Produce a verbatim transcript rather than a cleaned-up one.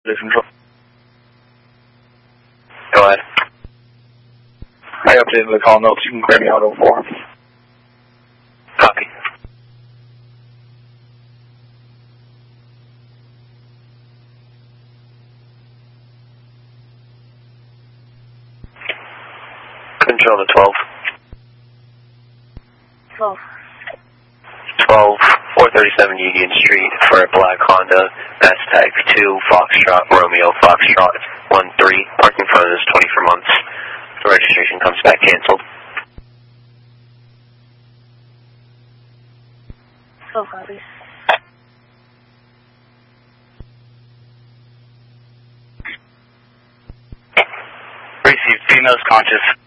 Control. Go ahead. I updated the call notes. You can clear me out oh four. Copy. Control to twelve. twelve. twelve, four thirty-seven Union Street for a black Honda, S tag two, Foxtrot, Romeo, Foxtrot, one three. Parking in front of this twenty-four months. The registration comes back canceled. twelve copies. Received. Female's conscious.